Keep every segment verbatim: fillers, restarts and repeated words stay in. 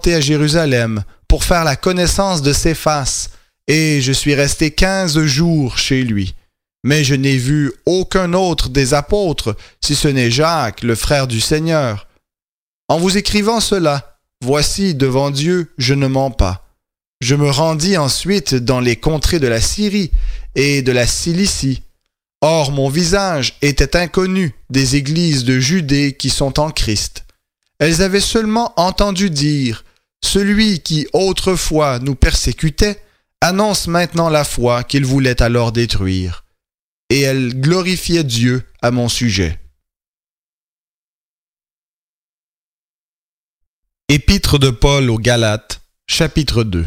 monté à Jérusalem pour faire la connaissance de Céphas, et je suis resté quinze jours chez lui. Mais je n'ai vu aucun autre des apôtres, si ce n'est Jacques, le frère du Seigneur. En vous écrivant cela, voici, devant Dieu, je ne mens pas. Je me rendis ensuite dans les contrées de la Syrie et de la Cilicie. Or, mon visage était inconnu des églises de Judée qui sont en Christ. Elles avaient seulement entendu dire « Celui qui autrefois nous persécutait annonce maintenant la foi qu'il voulait alors détruire. » Et elles glorifiaient Dieu à mon sujet. Épître de Paul aux Galates, chapitre deux.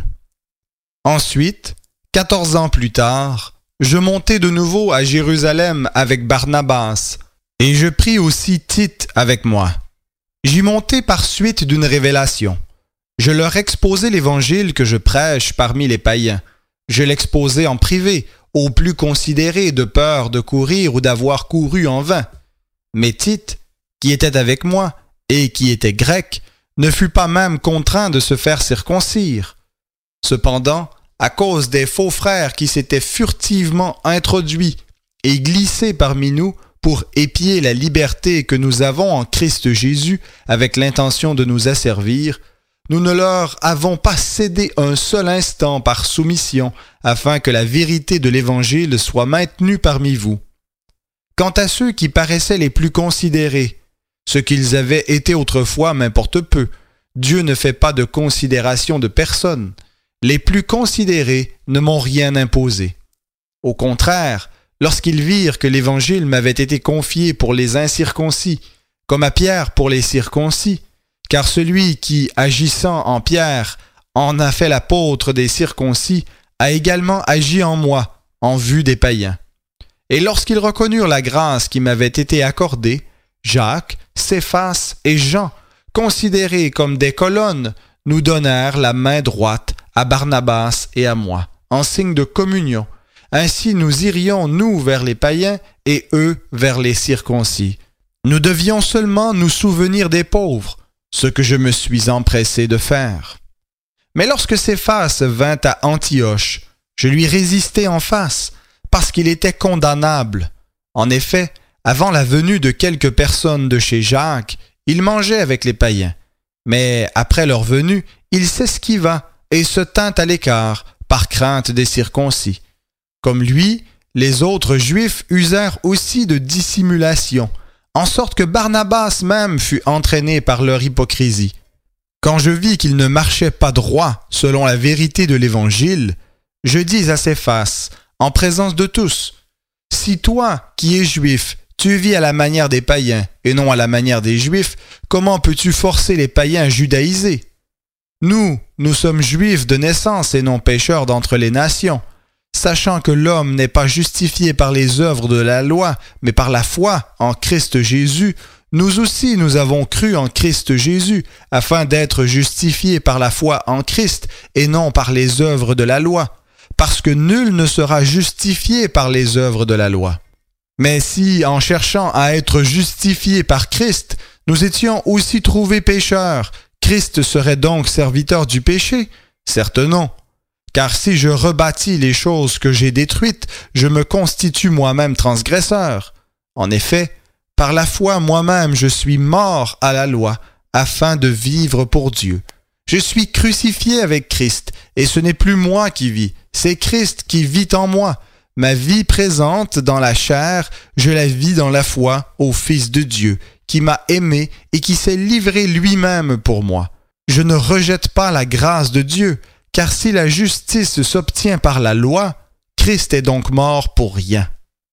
Ensuite, quatorze ans plus tard, je montai de nouveau à Jérusalem avec Barnabas, et je pris aussi Tite avec moi. J'y montai par suite d'une révélation. Je leur exposai l'évangile que je prêche parmi les païens. Je l'exposai en privé, aux plus considérés, de peur de courir ou d'avoir couru en vain. Mais Tite, qui était avec moi, et qui était grec, ne fut pas même contraint de se faire circoncire. Cependant, à cause des faux frères qui s'étaient furtivement introduits et glissés parmi nous pour épier la liberté que nous avons en Christ Jésus avec l'intention de nous asservir, nous ne leur avons pas cédé un seul instant par soumission, afin que la vérité de l'Évangile soit maintenue parmi vous. Quant à ceux qui paraissaient les plus considérés, ce qu'ils avaient été autrefois m'importe peu. Dieu ne fait pas de considération de personne. Les plus considérés ne m'ont rien imposé. Au contraire, lorsqu'ils virent que l'Évangile m'avait été confié pour les incirconcis, comme à Pierre pour les circoncis, car celui qui, agissant en Pierre, en a fait l'apôtre des circoncis, a également agi en moi, en vue des païens. Et lorsqu'ils reconnurent la grâce qui m'avait été accordée, Jacques, Céphas et Jean, considérés comme des colonnes, nous donnèrent la main droite à Barnabas et à moi, en signe de communion. Ainsi nous irions, nous, vers les païens et eux vers les circoncis. Nous devions seulement nous souvenir des pauvres, ce que je me suis empressé de faire. Mais lorsque Céphas vint à Antioche, je lui résistai en face, parce qu'il était condamnable. En effet, avant la venue de quelques personnes de chez Jacques, il mangeait avec les païens. Mais après leur venue, il s'esquiva et se tint à l'écart, par crainte des circoncis. Comme lui, les autres Juifs usèrent aussi de dissimulation, en sorte que Barnabas même fut entraîné par leur hypocrisie. Quand je vis qu'il ne marchait pas droit selon la vérité de l'Évangile, je dis à Céphas, en présence de tous, « Si toi, qui es juif, tu vis à la manière des païens et non à la manière des Juifs, comment peux-tu forcer les païens à judaïser? Nous, nous sommes juifs de naissance et non pécheurs d'entre les nations, sachant que l'homme n'est pas justifié par les œuvres de la loi, mais par la foi en Christ Jésus. Nous aussi nous avons cru en Christ Jésus, afin d'être justifiés par la foi en Christ et non par les œuvres de la loi, parce que nul ne sera justifié par les œuvres de la loi. Mais si, en cherchant à être justifiés par Christ, nous étions aussi trouvés pécheurs, Christ serait donc serviteur du péché? Certes non. Car si je rebâtis les choses que j'ai détruites, je me constitue moi-même transgresseur. En effet, par la foi moi-même je suis mort à la loi, afin de vivre pour Dieu. Je suis crucifié avec Christ, et ce n'est plus moi qui vis, c'est Christ qui vit en moi. Ma vie présente dans la chair, je la vis dans la foi au Fils de Dieu, qui m'a aimé et qui s'est livré lui-même pour moi. Je ne rejette pas la grâce de Dieu, car si la justice s'obtient par la loi, Christ est donc mort pour rien.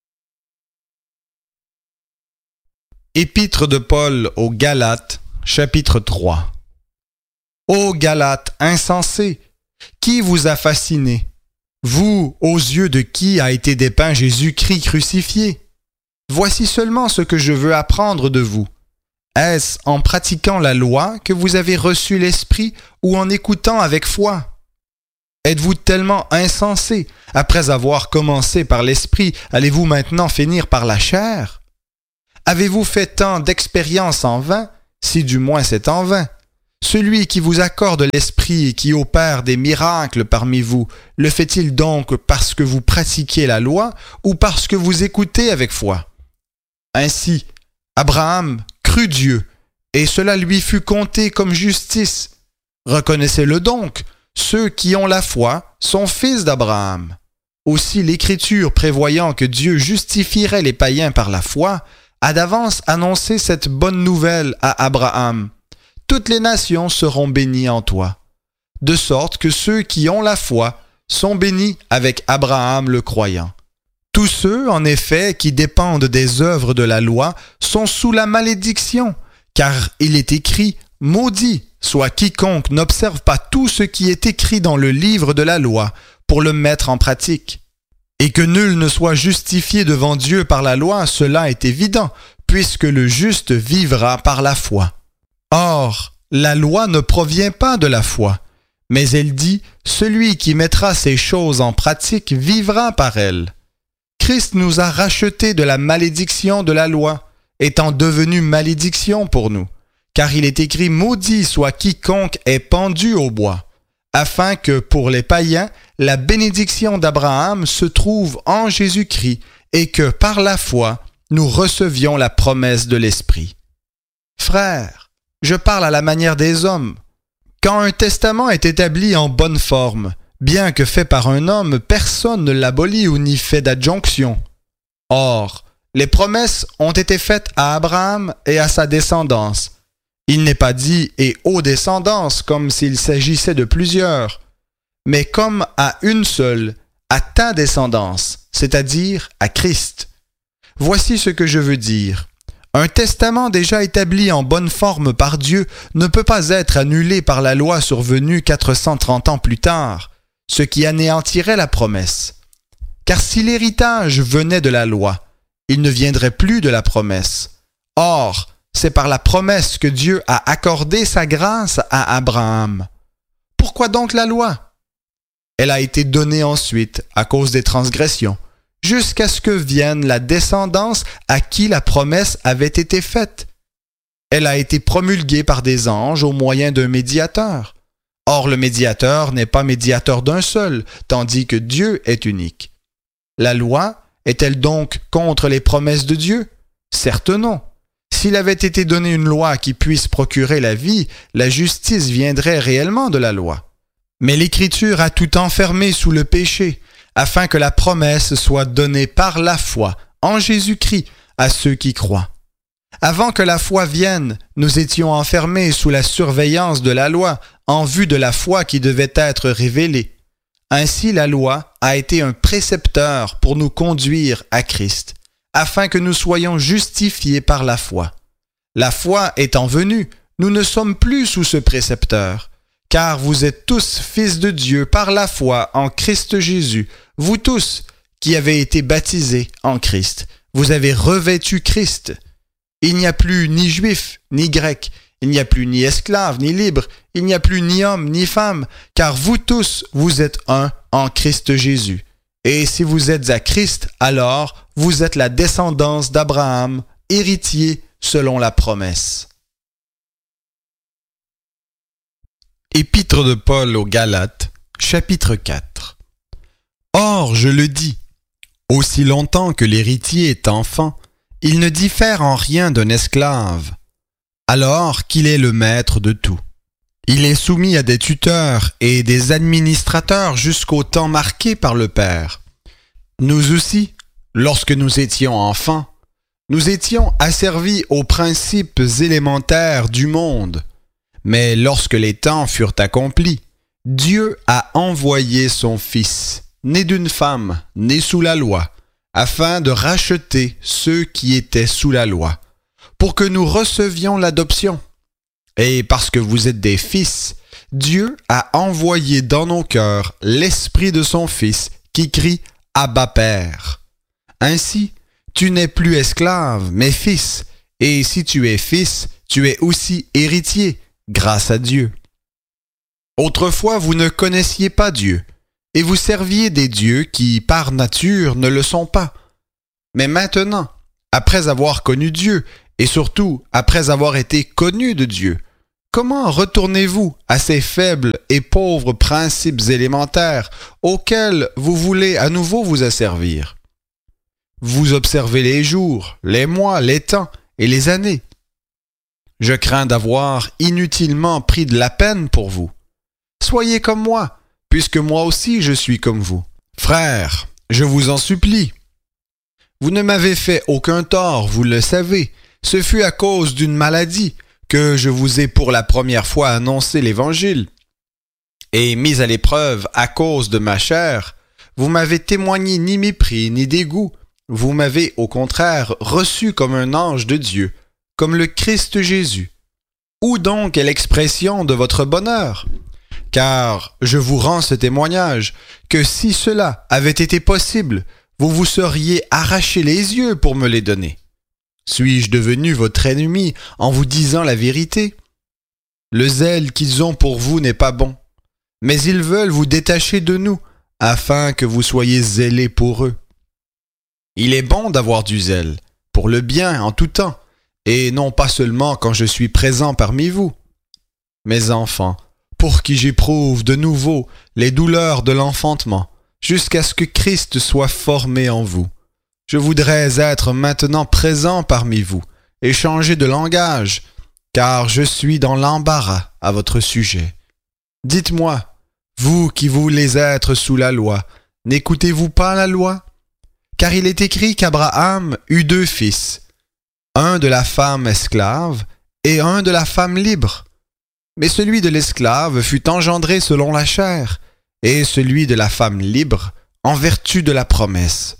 Épître de Paul aux Galates, chapitre trois. Ô Galates insensés, qui vous a fascinés? Vous, aux yeux de qui a été dépeint Jésus-Christ crucifié? Voici seulement ce que je veux apprendre de vous. Est-ce en pratiquant la loi que vous avez reçu l'Esprit ou en écoutant avec foi? Êtes-vous tellement insensés? Après avoir commencé par l'Esprit, allez-vous maintenant finir par la chair? Avez-vous fait tant d'expériences en vain? Si du moins c'est en vain. Celui qui vous accorde l'Esprit et qui opère des miracles parmi vous, le fait-il donc parce que vous pratiquez la loi ou parce que vous écoutez avec foi? Ainsi, Abraham crut Dieu, et cela lui fut compté comme justice. Reconnaissez-le donc, ceux qui ont la foi sont fils d'Abraham. Aussi l'Écriture, prévoyant que Dieu justifierait les païens par la foi, a d'avance annoncé cette bonne nouvelle à Abraham. Toutes les nations seront bénies en toi. De sorte que ceux qui ont la foi sont bénis avec Abraham le croyant. Tous ceux, en effet, qui dépendent des œuvres de la loi sont sous la malédiction, car il est écrit « Maudit soit quiconque n'observe pas tout ce qui est écrit dans le livre de la loi pour le mettre en pratique. » Et que nul ne soit justifié devant Dieu par la loi, cela est évident, puisque le juste vivra par la foi. Or, la loi ne provient pas de la foi, mais elle dit « Celui qui mettra ces choses en pratique vivra par elles. » Christ nous a rachetés de la malédiction de la loi, étant devenu malédiction pour nous, car il est écrit « Maudit soit quiconque est pendu au bois », afin que pour les païens, la bénédiction d'Abraham se trouve en Jésus-Christ et que par la foi, nous recevions la promesse de l'Esprit. Frères, je parle à la manière des hommes. Quand un testament est établi en bonne forme, bien que fait par un homme, personne ne l'abolit ou n'y fait d'adjonction. Or, les promesses ont été faites à Abraham et à sa descendance. Il n'est pas dit « et aux descendances » comme s'il s'agissait de plusieurs, mais comme à une seule, à ta descendance, c'est-à-dire à Christ. Voici ce que je veux dire. Un testament déjà établi en bonne forme par Dieu ne peut pas être annulé par la loi survenue quatre cent trente ans plus tard, ce qui anéantirait la promesse. Car si l'héritage venait de la loi, il ne viendrait plus de la promesse. Or, c'est par la promesse que Dieu a accordé sa grâce à Abraham. Pourquoi donc la loi? Elle a été donnée ensuite à cause des transgressions, jusqu'à ce que vienne la descendance à qui la promesse avait été faite. Elle a été promulguée par des anges au moyen d'un médiateur. Or, le médiateur n'est pas médiateur d'un seul, tandis que Dieu est unique. La loi est-elle donc contre les promesses de Dieu? Certes non. S'il avait été donné une loi qui puisse procurer la vie, la justice viendrait réellement de la loi. Mais l'Écriture a tout enfermé sous le péché, afin que la promesse soit donnée par la foi en Jésus-Christ à ceux qui croient. Avant que la foi vienne, nous étions enfermés sous la surveillance de la loi, en vue de la foi qui devait être révélée. Ainsi la loi a été un précepteur pour nous conduire à Christ, afin que nous soyons justifiés par la foi. La foi étant venue, nous ne sommes plus sous ce précepteur, car vous êtes tous fils de Dieu par la foi en Christ Jésus, vous tous qui avez été baptisés en Christ. Vous avez revêtu Christ. Il n'y a plus ni juif, ni grec, il n'y a plus ni esclave, ni libre, il n'y a plus ni homme, ni femme, car vous tous, vous êtes un en Christ Jésus. Et si vous êtes à Christ, alors vous êtes la descendance d'Abraham, héritier selon la promesse. Épître de Paul aux Galates, chapitre quatre. Or, je le dis, aussi longtemps que l'héritier est enfant, il ne diffère en rien d'un esclave, alors qu'il est le maître de tout. Il est soumis à des tuteurs et des administrateurs jusqu'au temps marqué par le Père. Nous aussi, lorsque nous étions enfants, nous étions asservis aux principes élémentaires du monde. Mais lorsque les temps furent accomplis, Dieu a envoyé son Fils, né d'une femme, né sous la loi, afin de racheter ceux qui étaient sous la loi, pour que nous recevions l'adoption. Et parce que vous êtes des fils, Dieu a envoyé dans nos cœurs l'Esprit de son Fils qui crie « Abba Père ». Ainsi, tu n'es plus esclave, mais fils, et si tu es fils, tu es aussi héritier, grâce à Dieu. Autrefois, vous ne connaissiez pas Dieu, et vous serviez des dieux qui, par nature, ne le sont pas. Mais maintenant, après avoir connu Dieu, et surtout après avoir été connus de Dieu, Comment retournez-vous à ces faibles et pauvres principes élémentaires auxquels vous voulez à nouveau vous asservir? Vous observez les jours, les mois, les temps et les années. Je crains d'avoir inutilement pris de la peine pour vous. Soyez comme moi, puisque moi aussi je suis comme vous. Frères, je vous en supplie. Vous ne m'avez fait aucun tort, vous le savez. Ce fut à cause d'une maladie que je vous ai pour la première fois annoncé l'Évangile. Et mis à l'épreuve à cause de ma chair, vous m'avez témoigné ni mépris ni dégoût. Vous m'avez au contraire reçu comme un ange de Dieu, comme le Christ Jésus. Où donc est l'expression de votre bonheur? Car je vous rends ce témoignage, que si cela avait été possible, vous vous seriez arraché les yeux pour me les donner. Suis-je devenu votre ennemi en vous disant la vérité? Le zèle qu'ils ont pour vous n'est pas bon, mais ils veulent vous détacher de nous, afin que vous soyez zélés pour eux. Il est bon d'avoir du zèle, pour le bien en tout temps, et non pas seulement quand je suis présent parmi vous. Mes enfants, pour qui j'éprouve de nouveau les douleurs de l'enfantement, jusqu'à ce que Christ soit formé en vous. Je voudrais être maintenant présent parmi vous et changer de langage, car je suis dans l'embarras à votre sujet. Dites-moi, vous qui voulez être sous la loi, n'écoutez-vous pas la loi? Car il est écrit qu'Abraham eut deux fils, un de la femme esclave et un de la femme libre. Mais celui de l'esclave fut engendré selon la chair, et celui de la femme libre en vertu de la promesse.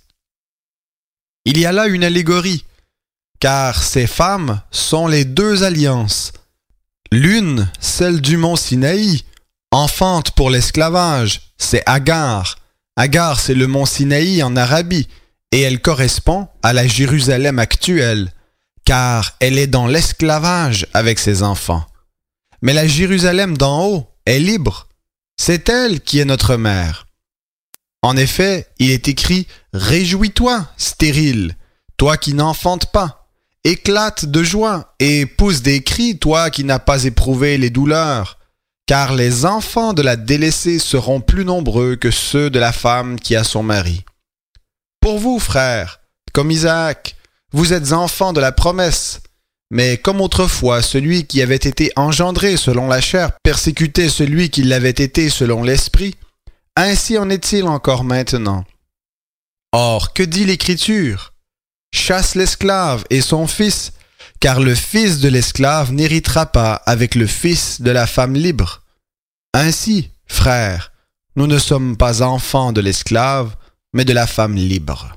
Il y a là une allégorie, car ces femmes sont les deux alliances. L'une, celle du mont Sinaï, enfante pour l'esclavage, c'est Agar. Agar, c'est le mont Sinaï en Arabie, et elle correspond à la Jérusalem actuelle, car elle est dans l'esclavage avec ses enfants. Mais la Jérusalem d'en haut est libre. C'est elle qui est notre mère. En effet, il est écrit « Réjouis-toi, stérile, toi qui n'enfantes pas. Éclate de joie et pousse des cris, toi qui n'as pas éprouvé les douleurs. Car les enfants de la délaissée seront plus nombreux que ceux de la femme qui a son mari. Pour vous, frères, comme Isaac, vous êtes enfants de la promesse. Mais comme autrefois, celui qui avait été engendré selon la chair persécutait celui qui l'avait été selon l'esprit, ainsi en est-il encore maintenant. Or, que dit l'Écriture? Chasse l'esclave et son fils, car le fils de l'esclave n'héritera pas avec le fils de la femme libre. Ainsi, frères, nous ne sommes pas enfants de l'esclave, mais de la femme libre.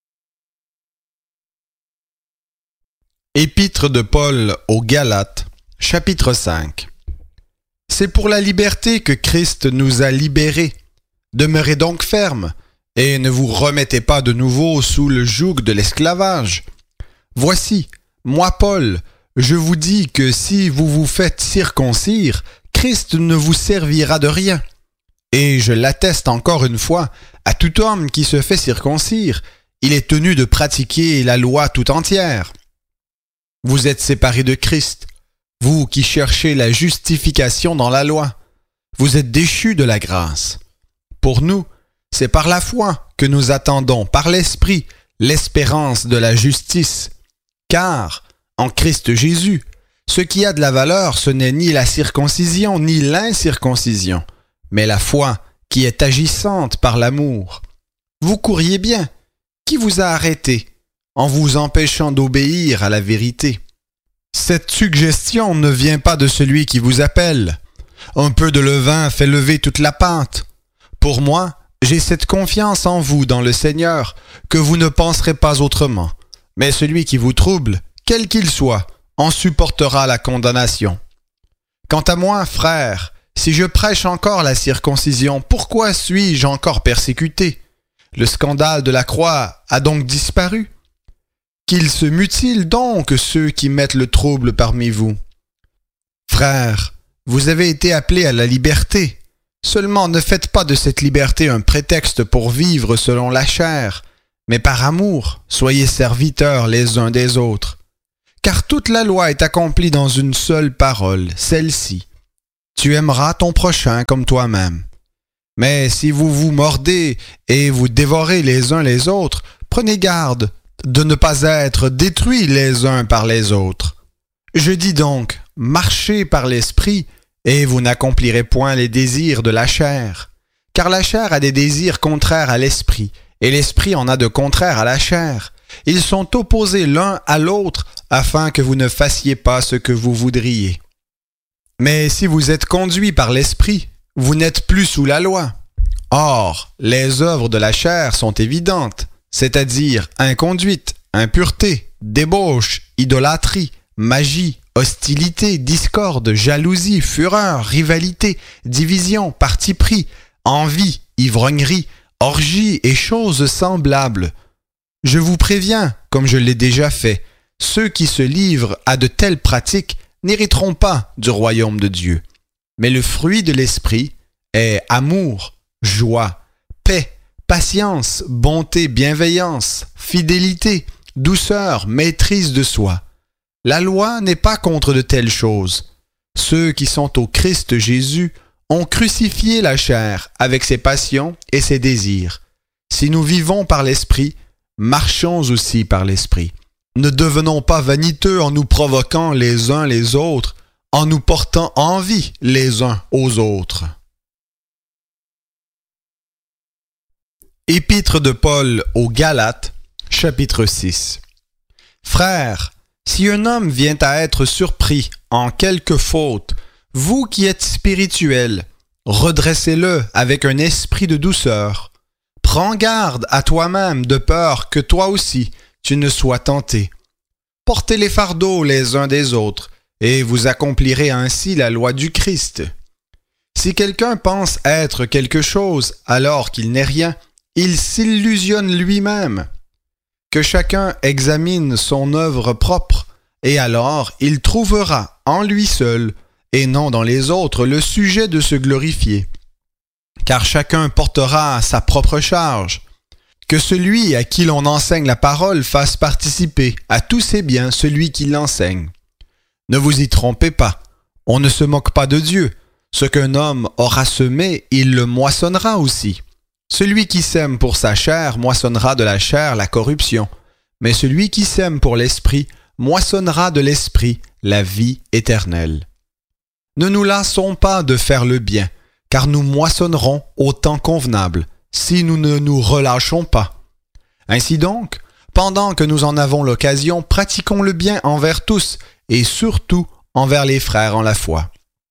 Épître de Paul aux Galates, chapitre cinq. C'est pour la liberté que Christ nous a libérés. Demeurez donc fermes, et ne vous remettez pas de nouveau sous le joug de l'esclavage. Voici, moi Paul, je vous dis que si vous vous faites circoncire, Christ ne vous servira de rien. Et je l'atteste encore une fois, à tout homme qui se fait circoncire, il est tenu de pratiquer la loi tout entière. Vous êtes séparés de Christ, vous qui cherchez la justification dans la loi. Vous êtes déchus de la grâce. Pour nous, c'est par la foi que nous attendons, par l'Esprit, l'espérance de la justice. Car, en Christ Jésus, ce qui a de la valeur, ce n'est ni la circoncision ni l'incirconcision, mais la foi qui est agissante par l'amour. Vous couriez bien. Qui vous a arrêté en vous empêchant d'obéir à la vérité? Cette suggestion ne vient pas de celui qui vous appelle. Un peu de levain fait lever toute la pâte. Pour moi, j'ai cette confiance en vous dans le Seigneur que vous ne penserez pas autrement. Mais celui qui vous trouble, quel qu'il soit, en supportera la condamnation. Quant à moi, frère, si je prêche encore la circoncision, pourquoi suis-je encore persécuté? Le scandale de la croix a donc disparu. Qu'ils se mutilent donc ceux qui mettent le trouble parmi vous. Frères, vous avez été appelés à la liberté. Seulement ne faites pas de cette liberté un prétexte pour vivre selon la chair, mais par amour, soyez serviteurs les uns des autres. Car toute la loi est accomplie dans une seule parole, celle-ci. Tu aimeras ton prochain comme toi-même. Mais si vous vous mordez et vous dévorez les uns les autres, prenez garde de ne pas être détruits les uns par les autres. Je dis donc, marchez par l'esprit, et vous n'accomplirez point les désirs de la chair. Car la chair a des désirs contraires à l'esprit, et l'esprit en a de contraires à la chair. Ils sont opposés l'un à l'autre, afin que vous ne fassiez pas ce que vous voudriez. Mais si vous êtes conduits par l'esprit, vous n'êtes plus sous la loi. Or, les œuvres de la chair sont évidentes, c'est-à-dire inconduite, impureté, débauche, idolâtrie, magie, hostilité, discorde, jalousie, fureur, rivalité, division, parti pris, envie, ivrognerie, orgie et choses semblables. Je vous préviens, comme je l'ai déjà fait, ceux qui se livrent à de telles pratiques n'hériteront pas du royaume de Dieu. Mais le fruit de l'esprit est amour, joie, paix, patience, bonté, bienveillance, fidélité, douceur, maîtrise de soi. La loi n'est pas contre de telles choses. Ceux qui sont au Christ Jésus ont crucifié la chair avec ses passions et ses désirs. Si nous vivons par l'esprit, marchons aussi par l'esprit. Ne devenons pas vaniteux en nous provoquant les uns les autres, en nous portant envie les uns aux autres. Épître de Paul aux Galates, chapitre six. Frères, si un homme vient à être surpris en quelque faute, vous qui êtes spirituels, redressez-le avec un esprit de douceur. Prends garde à toi-même de peur que toi aussi tu ne sois tenté. Portez les fardeaux les uns des autres, et vous accomplirez ainsi la loi du Christ. Si quelqu'un pense être quelque chose alors qu'il n'est rien, il s'illusionne lui-même. Que chacun examine son œuvre propre, et alors il trouvera en lui seul, et non dans les autres, le sujet de se glorifier. Car chacun portera sa propre charge. Que celui à qui l'on enseigne la parole fasse participer à tous ses biens celui qui l'enseigne. Ne vous y trompez pas, on ne se moque pas de Dieu. Ce qu'un homme aura semé, il le moissonnera aussi. Celui qui sème pour sa chair moissonnera de la chair la corruption, mais celui qui sème pour l'esprit moissonnera de l'esprit la vie éternelle. Ne nous lassons pas de faire le bien, car nous moissonnerons au temps convenable, si nous ne nous relâchons pas. Ainsi donc, pendant que nous en avons l'occasion, pratiquons le bien envers tous, et surtout envers les frères en la foi.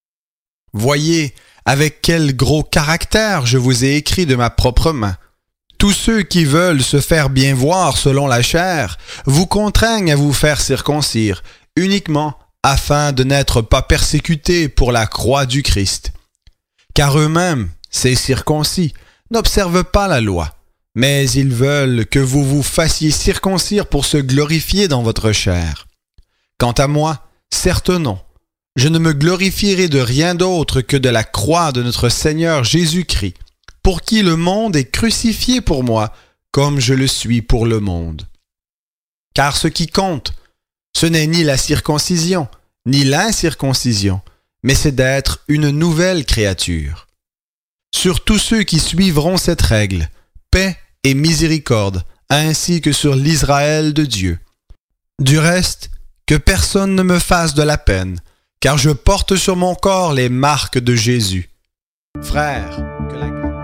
Voyez avec quel gros caractère je vous ai écrit de ma propre main. Tous ceux qui veulent se faire bien voir selon la chair vous contraignent à vous faire circoncire, uniquement afin de n'être pas persécutés pour la croix du Christ. Car eux-mêmes, ces circoncis, n'observent pas la loi, mais ils veulent que vous vous fassiez circoncire pour se glorifier dans votre chair. Quant à moi, certes non, je ne me glorifierai de rien d'autre que de la croix de notre Seigneur Jésus-Christ, pour qui le monde est crucifié pour moi, comme je le suis pour le monde. Car ce qui compte, ce n'est ni la circoncision, ni l'incirconcision, mais c'est d'être une nouvelle créature. Sur tous ceux qui suivront cette règle, paix et miséricorde, ainsi que sur l'Israël de Dieu. Du reste, que personne ne me fasse de la peine, car je porte sur mon corps les marques de Jésus. Frères, que la